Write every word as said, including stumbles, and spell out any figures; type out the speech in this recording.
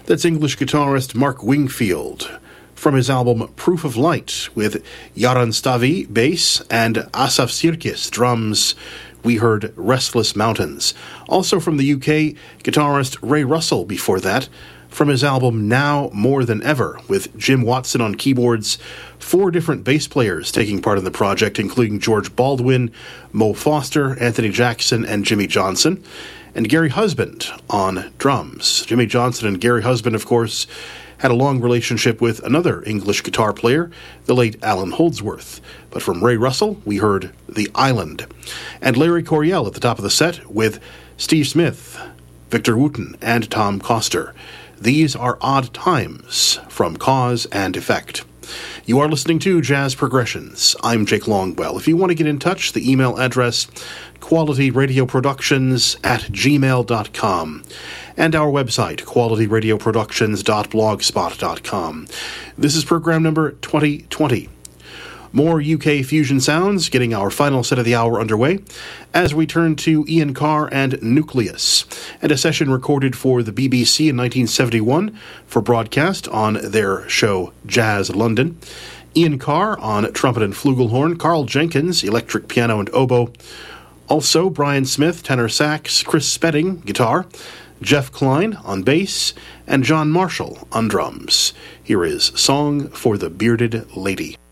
That's English guitarist Mark Wingfield from his album Proof of Light with Jaran Stavi, bass, and Asaf Sirkis, drums. We heard Restless Mountains. Also from the U K, guitarist Ray Russell before that, from his album Now More Than Ever, with Jim Watson on keyboards, four different bass players taking part in the project, including George Baldwin, Mo Foster, Anthony Jackson, and Jimmy Johnson, and Gary Husband on drums. Jimmy Johnson and Gary Husband, of course, had a long relationship with another English guitar player, the late Alan Holdsworth. But from Ray Russell, we heard The Island. And Larry Coryell at the top of the set with Steve Smith, Victor Wooten, and Tom Coster. These are Odd Times from Cause and Effect. You are listening to Jazz Progressions. I'm Jake Longwell. If you want to get in touch, the email address qualityradioproductions at gmail dot com and our website qualityradioproductions dot blogspot dot com. This is program number twenty twenty. More U K fusion sounds, getting our final set of the hour underway, as we turn to Ian Carr and Nucleus, and a session recorded for the B B C in nineteen seventy-one for broadcast on their show Jazz London. Ian Carr on trumpet and flugelhorn, Carl Jenkins, electric piano and oboe, also Brian Smith, tenor sax, Chris Spedding, guitar, Jeff Klein on bass, and John Marshall on drums. Here is Song for the Bearded Lady.